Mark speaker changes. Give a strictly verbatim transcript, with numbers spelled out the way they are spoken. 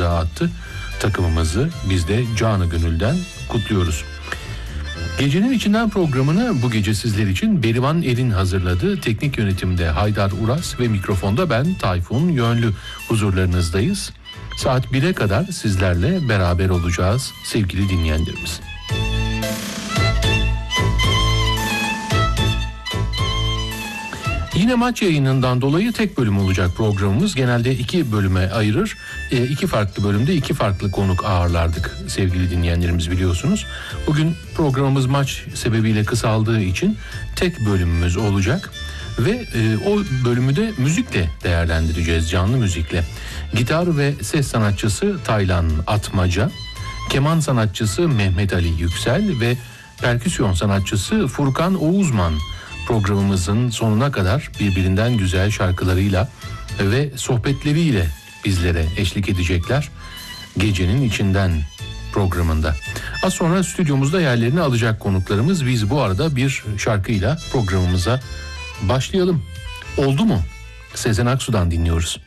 Speaker 1: imza attı. Takımımızı biz de canı gönülden kutluyoruz. Gecenin içinden programını bu gece sizler için Berivan Erin hazırladı. Teknik yönetimde Haydar Uras ve mikrofonda ben Tayfun Yönlü huzurlarınızdayız. Saat bire kadar sizlerle beraber olacağız sevgili dinleyenlerimiz. Yine maç yayınından dolayı tek bölüm olacak programımız. Genelde iki bölüme ayırır. E, iki farklı bölümde iki farklı konuk ağırlardık sevgili dinleyenlerimiz, biliyorsunuz. Bugün programımız maç sebebiyle kısaldığı için tek bölümümüz olacak. Ve e, o bölümü de müzikle değerlendireceğiz, canlı müzikle. Gitar ve ses sanatçısı Taylan Atmaca, keman sanatçısı Mehmet Ali Yüksel ve perküsyon sanatçısı Furkan Oğuzman programımızın sonuna kadar birbirinden güzel şarkılarıyla ve sohbetleriyle bizlere eşlik edecekler. Gecenin içinden programında. Az sonra stüdyomuzda yerlerini alacak konuklarımız. Biz bu arada bir şarkıyla programımıza başlayalım. Oldu mu? Sezen Aksu'dan dinliyoruz.